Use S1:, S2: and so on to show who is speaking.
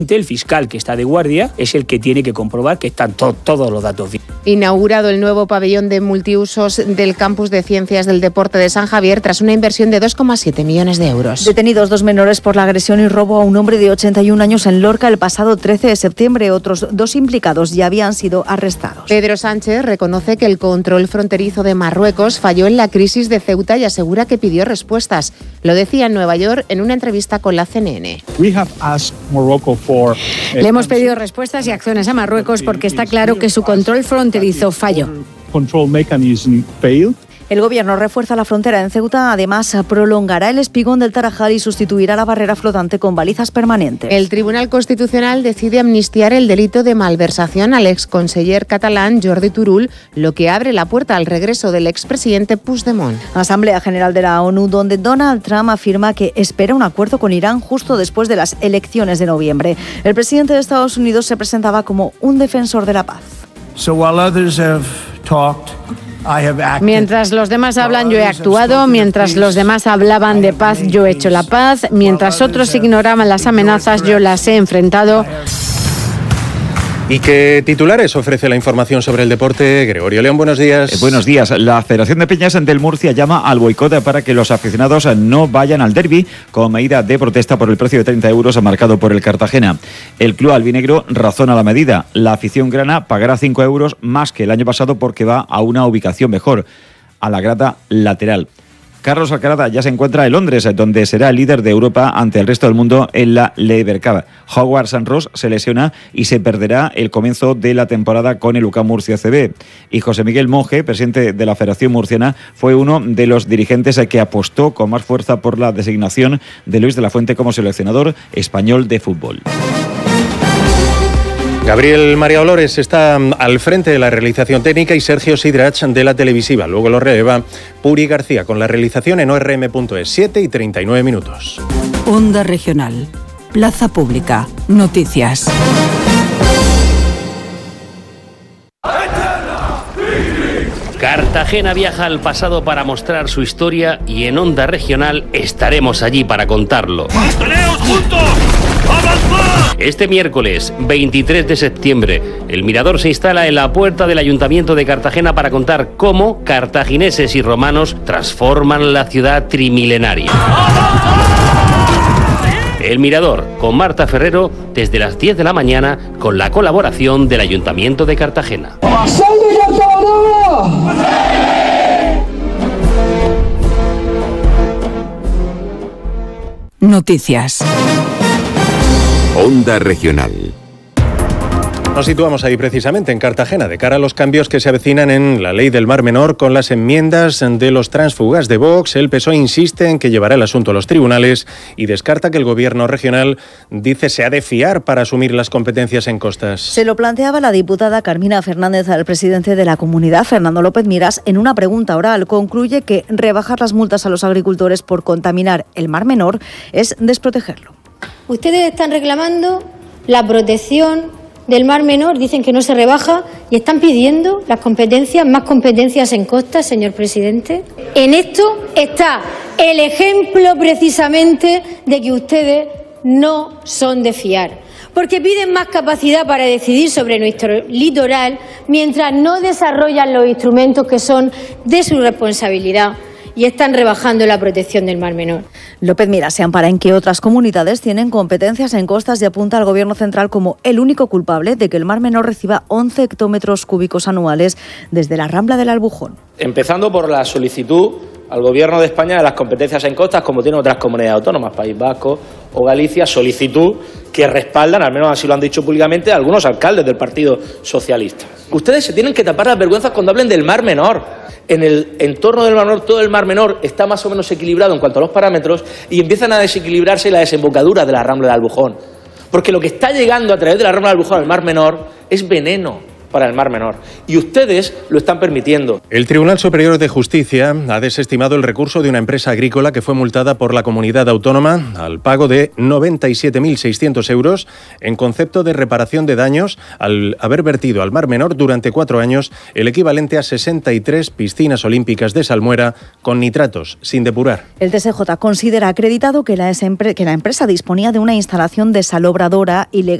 S1: El fiscal que está de guardia es el que tiene que comprobar que están todos los datos bien.
S2: Inaugurado el nuevo pabellón de multiusos del Campus de Ciencias del Deporte de San Javier tras una inversión de 2,7 millones de euros.
S3: Detenidos 2 menores por la agresión y robo a un hombre de 81 años en Lorca el pasado 13 de septiembre. Otros 2 implicados ya habían sido arrestados.
S2: Pedro Sánchez reconoce que el control fronterizo de Marruecos falló en la crisis de Ceuta y asegura que pidió respuestas. Lo decía en Nueva York en una entrevista con la CNN.
S4: Le hemos pedido respuestas y acciones a Marruecos porque está claro que su control fronterizo falló.
S3: El gobierno refuerza la frontera en Ceuta, además prolongará el espigón del Tarajal y sustituirá la barrera flotante con balizas permanentes.
S2: El Tribunal Constitucional decide amnistiar el delito de malversación al exconseller catalán Jordi Turull, lo que abre la puerta al regreso del expresidente Puigdemont.
S3: Asamblea General de la ONU, donde Donald Trump afirma que espera un acuerdo con Irán justo después de las elecciones de noviembre. El presidente de Estados Unidos se presentaba como un defensor de la paz.
S4: Mientras los demás hablan, yo he actuado. Mientras los demás hablaban de paz, yo he hecho la paz. Mientras otros ignoraban las amenazas, yo las he enfrentado.
S5: ¿Y qué titulares ofrece la información sobre el deporte? Gregorio León, buenos días.
S6: Buenos días. La Federación de Peñas del Murcia llama al boicot para que los aficionados no vayan al derbi como medida de protesta por el precio de 30 euros marcado por el Cartagena. El club albinegro razona la medida. La afición grana pagará 5 euros más que el año pasado porque va a una ubicación mejor, a la grada lateral. Carlos Alcaraz ya se encuentra en Londres, donde será el líder de Europa ante el resto del mundo en la Lever Cup. Howard Sanros se lesiona y se perderá el comienzo de la temporada con el UCAM Murcia CB. Y José Miguel Monge, presidente de la Federación Murciana, fue uno de los dirigentes que apostó con más fuerza por la designación de Luis de la Fuente como seleccionador español de fútbol.
S5: Gabriel María Olores está al frente de la realización técnica y Sergio Sidrach de la televisiva. Luego lo releva Puri García con la realización en ORM.es. 7:39.
S7: Onda Regional. Plaza Pública. Noticias.
S8: Cartagena viaja al pasado para mostrar su historia y en Onda Regional estaremos allí para contarlo.
S9: ¡Manteneos juntos!
S8: Este miércoles 23 de septiembre, el Mirador se instala en la puerta del Ayuntamiento de Cartagena para contar cómo cartagineses y romanos transforman la ciudad trimilenaria. El Mirador, con Marta Ferrero, desde las 10 de la mañana, con la colaboración del Ayuntamiento de Cartagena.
S9: ¡Sal de Cartagena!
S7: Noticias.
S10: Onda Regional.
S5: Nos situamos ahí precisamente en Cartagena, de cara a los cambios que se avecinan en la ley del Mar Menor con las enmiendas de los tránsfugas de Vox. El PSOE insiste en que llevará el asunto a los tribunales y descarta que el gobierno regional, dice, se ha de fiar para asumir las competencias en costas.
S3: Se lo planteaba la diputada Carmina Fernández al presidente de la comunidad, Fernando López Miras, en una pregunta oral. Concluye que rebajar las multas a los agricultores por contaminar el Mar Menor es desprotegerlo.
S11: Ustedes están reclamando la protección del Mar Menor, dicen que no se rebaja y están pidiendo las competencias, más competencias en costas, señor presidente. En esto está el ejemplo precisamente de que ustedes no son de fiar, porque piden más capacidad para decidir sobre nuestro litoral mientras no desarrollan los instrumentos que son de su responsabilidad. Y están rebajando la protección del Mar Menor.
S3: López Miras se ampara en que otras comunidades tienen competencias en costas y apunta al Gobierno central como el único culpable de que el Mar Menor reciba 11 hectómetros cúbicos anuales desde la Rambla del Albujón.
S12: Empezando por la solicitud al Gobierno de España de las competencias en costas, como tienen otras comunidades autónomas, País Vasco o Galicia, solicitud que respaldan, al menos así lo han dicho públicamente, algunos alcaldes del Partido Socialista. Ustedes se tienen que tapar las vergüenzas cuando hablen del Mar Menor. En el entorno del Mar Menor, todo el Mar Menor está más o menos equilibrado en cuanto a los parámetros y empiezan a desequilibrarse la desembocadura de la Rambla del Albujón. Porque lo que está llegando a través de la Rambla del Albujón al Mar Menor es veneno. para el Mar Menor. Y ustedes lo están permitiendo.
S5: El Tribunal Superior de Justicia ha desestimado el recurso de una empresa agrícola que fue multada por la comunidad autónoma al pago de 97.600 euros en concepto de reparación de daños al haber vertido al Mar Menor durante 4 años el equivalente a 63 piscinas olímpicas de salmuera con nitratos, sin depurar.
S3: El TSJ considera acreditado que la empresa disponía de una instalación desalobradora ilegal